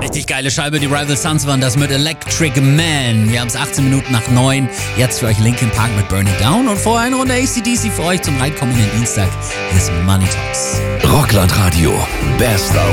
Richtig geile Scheibe, die Rival Sons waren das mit Electric Man. Wir haben es 18 Minuten nach 9. Jetzt für euch Linkin Park mit Burn It Down und vorher eine Runde AC/DC für euch zum reinkommenden Dienstag. Hier ist Money Talks. Rockland Radio, best of